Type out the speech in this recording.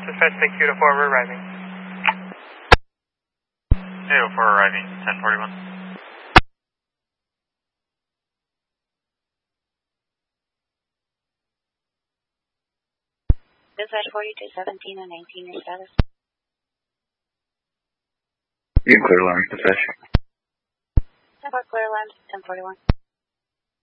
Dispatch, thank you, 804, we're arriving. 804 arriving, 1041. Dispatch 4217 and 19, your status? You can clear line, dispatch. 10-4 clear line, 1041.